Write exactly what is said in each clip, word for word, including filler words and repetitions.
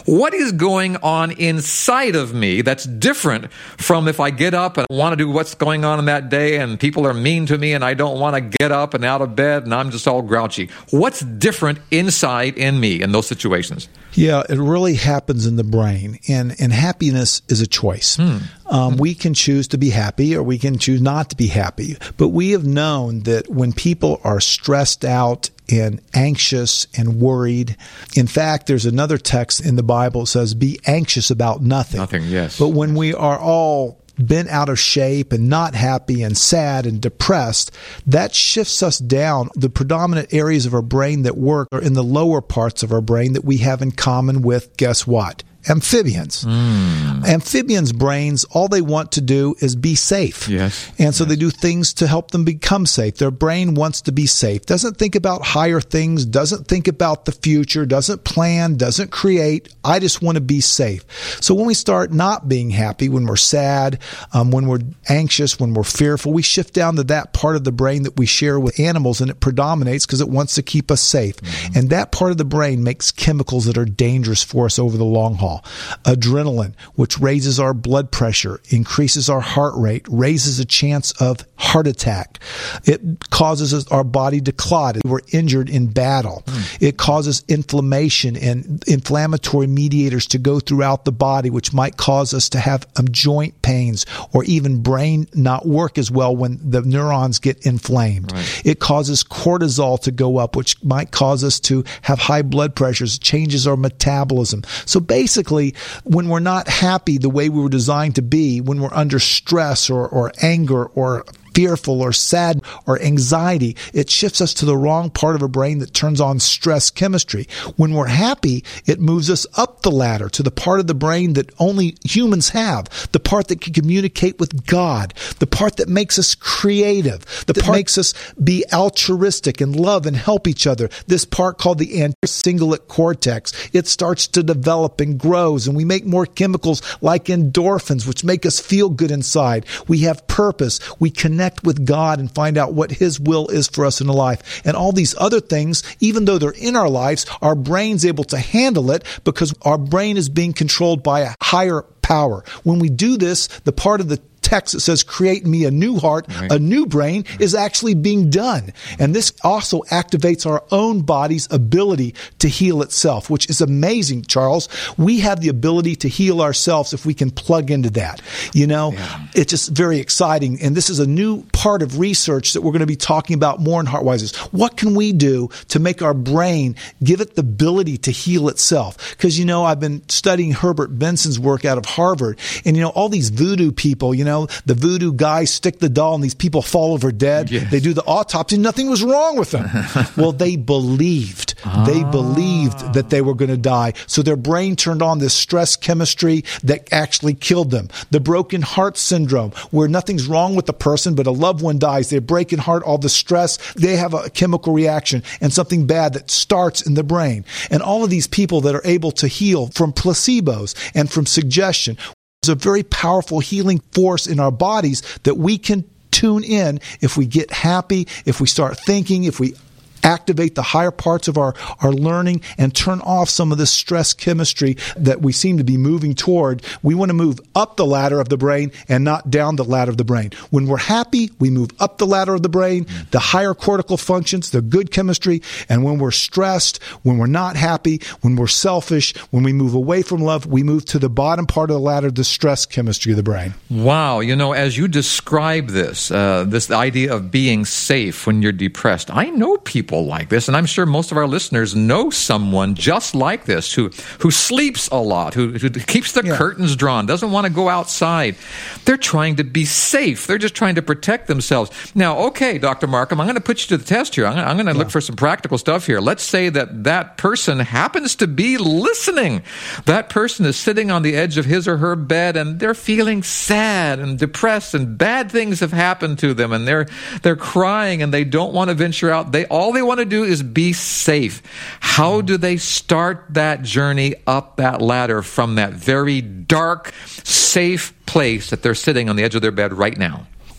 What is going on inside of me that's different from if I get up and want to do what's going on in that day and people are mean to me and I don't want to get up and out of bed and I'm just all grouchy? What's different inside in me in those situations? Yeah, it really happens in the brain, and, and happiness is a choice. Hmm. Um, we can choose to be happy or we can choose not to be happy. But we have known that when people are stressed out and anxious and worried, in fact, there's another text in the Bible that says, be anxious about nothing. Nothing, yes. But when we are all been out of shape and not happy and sad and depressed, that shifts us down. The predominant areas of our brain that work are in the lower parts of our brain that we have in common with, guess what? Amphibians. Mm. Amphibians' brains, all they want to do is be safe. Yes. And so yes. they do things to help them become safe. Their brain wants to be safe. Doesn't think about higher things, doesn't think about the future, doesn't plan, doesn't create. I just want to be safe. So when we start not being happy, when we're sad, um, when we're anxious, when we're fearful, we shift down to that part of the brain that we share with animals, and it predominates because it wants to keep us safe. Mm-hmm. And that part of the brain makes chemicals that are dangerous for us over the long haul. Adrenaline, which raises our blood pressure, increases our heart rate, raises a chance of heart attack. It causes our body to clot. We're injured in battle. Mm. It causes inflammation and inflammatory mediators to go throughout the body, which might cause us to have um, joint pains or even brain not work as well when the neurons get inflamed. Right. It causes cortisol to go up, which might cause us to have high blood pressures, changes our metabolism. So basically, when we're not happy the way we were designed to be, when we're under stress or, or anger or fearful or sad or anxiety, it shifts us to the wrong part of our brain that turns on stress chemistry. When we're happy, it moves us up the ladder to the part of the brain that only humans have, the part that can communicate with God, the part that makes us creative, the that part makes us be altruistic and love and help each other. This part called the anticingulate cortex, it starts to develop and grows, and we make more chemicals like endorphins, which make us feel good inside. We have purpose. We connect with God and find out what His will is for us in life. And all these other things, even though they're in our lives, our brain's able to handle it because our brain is being controlled by a higher power. When we do this, the part of the text that says, create me a new heart, right. a new brain, is actually being done. And this also activates our own body's ability to heal itself, which is amazing, Charles. We have the ability to heal ourselves if we can plug into that. You know, yeah. It's just very exciting. And this is a new part of research that we're going to be talking about more in HeartWise. What can we do to make our brain give it the ability to heal itself? Because, you know, I've been studying Herbert Benson's work out of Harvard, and, you know, all these voodoo people, you know, the voodoo guys stick the doll and these people fall over dead. Yes. They do the autopsy. Nothing was wrong with them. Well, they believed. Ah. They believed that they were going to die. So their brain turned on this stress chemistry that actually killed them. The broken heart syndrome, where nothing's wrong with the person, but a loved one dies. They break in heart, all the stress. They have a chemical reaction and something bad that starts in the brain. And all of these people that are able to heal from placebos and from suggestion, there's a very powerful healing force in our bodies that we can tune in if we get happy, if we start thinking, if we activate the higher parts of our, our learning and turn off some of this stress chemistry that we seem to be moving toward. We want to move up the ladder of the brain and not down the ladder of the brain. When we're happy, we move up the ladder of the brain, the higher cortical functions, the good chemistry. And when we're stressed, when we're not happy, when we're selfish, when we move away from love, we move to the bottom part of the ladder, the stress chemistry of the brain. Wow. You know, as you describe this, uh, this idea of being safe when you're depressed, I know people like this, and I'm sure most of our listeners know someone just like this who who sleeps a lot, who, who keeps the yeah. curtains drawn, doesn't want to go outside. They're trying to be safe. They're just trying to protect themselves. Now, okay, Doctor Markham, I'm going to put you to the test here. I'm going to, I'm going to yeah. look for some practical stuff here. Let's say that that person happens to be listening. That person is sitting on the edge of his or her bed, and they're feeling sad and depressed, and bad things have happened to them, and they're they're crying, and they don't want to venture out. They all they want to do is be safe. How do they start that journey up that ladder from that very dark, safe place that they're sitting on the edge of their bed right now?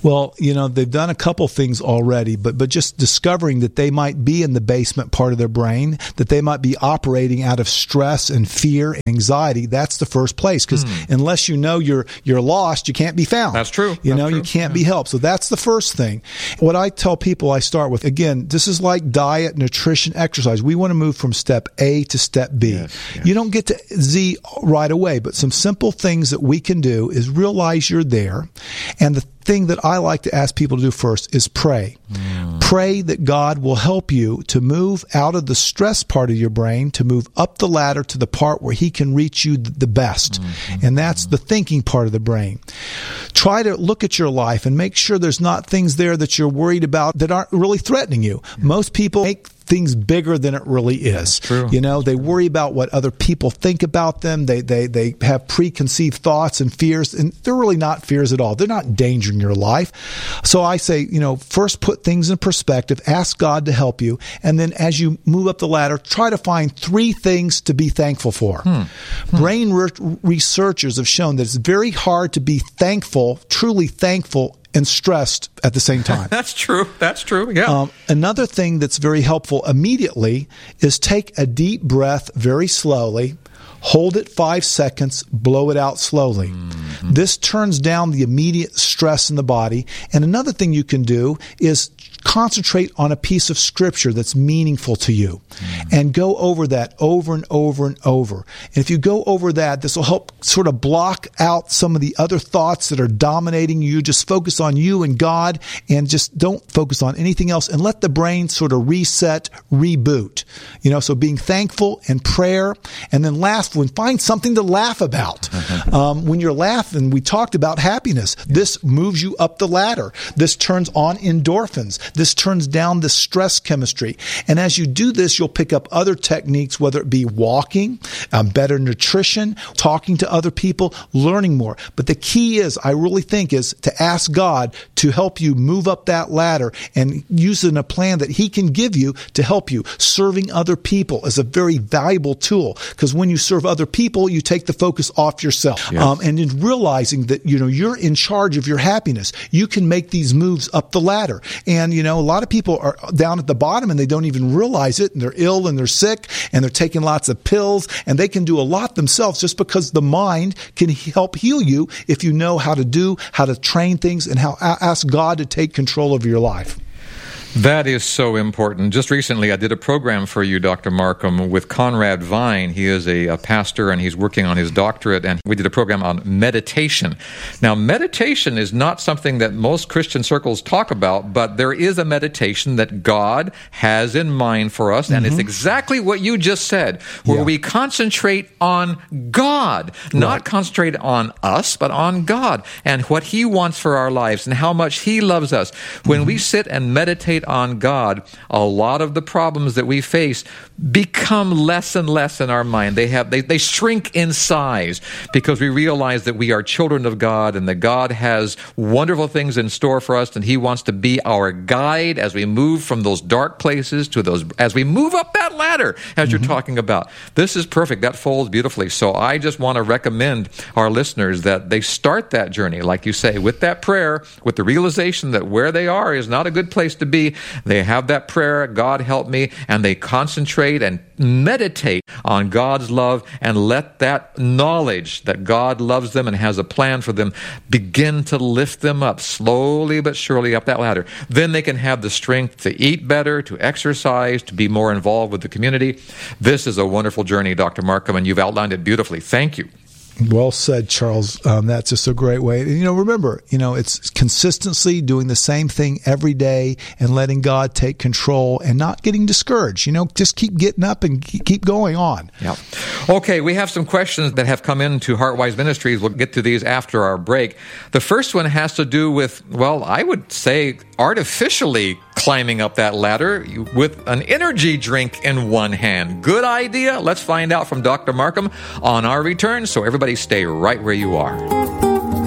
Well, you know, they've done a couple things already, but but just discovering that they might be in the basement part of their brain, that they might be operating out of stress and fear and anxiety, that's the first place. Because mm. unless you know you're you're lost, you can't be found. That's true. You that's know, true. you can't yeah. be helped. So that's the first thing. What I tell people, I start with, again, this is like diet, nutrition, exercise. We want to move from step A to step B. Yes, yes. You don't get to Z right away, but some simple things that we can do is realize you're there. And the thing that I like to ask people to do first is pray. Mm. Pray that God will help you to move out of the stress part of your brain, to move up the ladder to the part where He can reach you the best. Mm-hmm. And that's the thinking part of the brain. Try to look at your life and make sure there's not things there that you're worried about that aren't really threatening you. Yeah. Most people make things bigger than it really is. True. You know, they worry about what other people think about them. They they they have preconceived thoughts and fears, and they're really not fears at all. They're not endangering your life. So I say, you know, first put things in perspective, ask God to help you, and then as you move up the ladder, try to find three things to be thankful for. Hmm. Hmm. Brain re- researchers have shown that it's very hard to be thankful, truly thankful, and stressed at the same time. That's true. That's true. Yeah. Um, another thing that's very helpful immediately is take a deep breath very slowly, hold it five seconds, blow it out slowly. Mm-hmm. This turns down the immediate stress in the body. And another thing you can do is concentrate on a piece of scripture that's meaningful to you mm. and go over that over and over and over. And if you go over that, this will help sort of block out some of the other thoughts that are dominating you. Just focus on you and God and just don't focus on anything else and let the brain sort of reset, reboot. You know, so being thankful and prayer. And then last one, find something to laugh about. um, when you're laughing, we talked about happiness. This moves you up the ladder. This turns on endorphins. This turns down the stress chemistry. And as you do this, you'll pick up other techniques, whether it be walking, um, better nutrition, talking to other people, learning more. But the key is, I really think, is to ask God to help you move up that ladder and using a plan that He can give you to help you. Serving other people is a very valuable tool, because when you serve other people, you take the focus off yourself. Yes. Um, and in realizing that, you know, you're in charge of your happiness, you can make these moves up the ladder. And, you know, a lot of people are down at the bottom and they don't even realize it, and they're ill and they're sick and they're taking lots of pills, and they can do a lot themselves just because the mind can help heal you if you know how to do, how to train things, and how ask God to take control of your life. That is so important. Just recently, I did a program for you, Doctor Markham, with Conrad Vine. He is a, a pastor, and he's working on his doctorate, and we did a program on meditation. Now, meditation is not something that most Christian circles talk about, but there is a meditation that God has in mind for us, and mm-hmm. it's exactly what you just said, where yeah. we concentrate on God, not right. concentrate on us, but on God, and what He wants for our lives, and how much He loves us. When mm-hmm. we sit and meditate on God, a lot of the problems that we face become less and less in our mind. They have they, they shrink in size because we realize that we are children of God and that God has wonderful things in store for us, and He wants to be our guide as we move from those dark places to those, as we move up that ladder, as mm-hmm. you're talking about. This is perfect. That folds beautifully. So I just want to recommend our listeners that they start that journey, like you say, with that prayer, with the realization that where they are is not a good place to be. They have that prayer, God help me, and they concentrate and meditate on God's love and let that knowledge that God loves them and has a plan for them begin to lift them up slowly but surely up that ladder. Then they can have the strength to eat better, to exercise, to be more involved with the community. This is a wonderful journey, Doctor Markham, and you've outlined it beautifully. Thank you. Well said, Charles. Um, that's just a great way. And, you know, remember, you know, it's consistency, doing the same thing every day and letting God take control and not getting discouraged. You know, just keep getting up and keep going on. Yeah. Okay, we have some questions that have come into HeartWise Ministries. We'll get to these after our break. The first one has to do with, well, I would say artificially climbing up that ladder with an energy drink in one hand. Good idea? Let's find out from Doctor Markham on our return. So everybody stay right where you are.